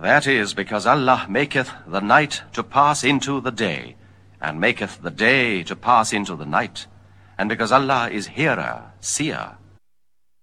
That is because Allah maketh the night to pass into the day, and maketh the day to pass into the night, and because Allah is hearer, seer,